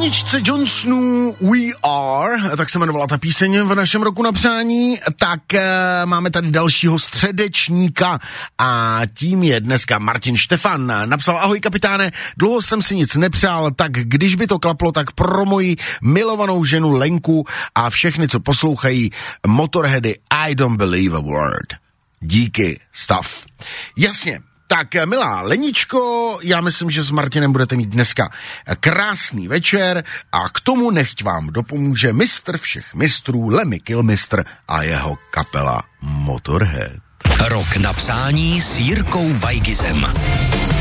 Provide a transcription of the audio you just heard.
Leničce Johnsonů We Are, tak se jmenovala ta píseň v našem roku na přání, tak máme tady dalšího středečníka a tím je dneska Martin Štefan. Napsal: ahoj kapitáne, dlouho jsem si nic nepřál, tak když by to klaplo, tak pro moji milovanou ženu Lenku a všechny, co poslouchají Motorheady, I don't believe a word. Díky, stav. Jasně. Tak, milá Leničko, já myslím, že s Martinem budete mít dneska krásný večer a k tomu nechť vám dopomůže mistr všech mistrů Lemmy Kilmister a jeho kapela Motorhead. Rok na přání s Jirkou Weigizem.